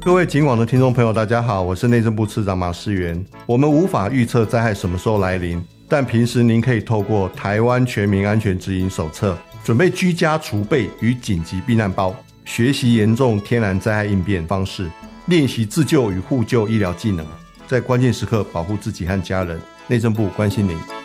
各位警网的听众朋友大家好，我是内政部次长马世元。我们无法预测灾害什么时候来临，但平时您可以透过台湾全民安全指引手册，准备居家储备与紧急避难包，学习严重天然灾害应变方式，练习自救与互救医疗技能，在关键时刻保护自己和家人。内政部关心您。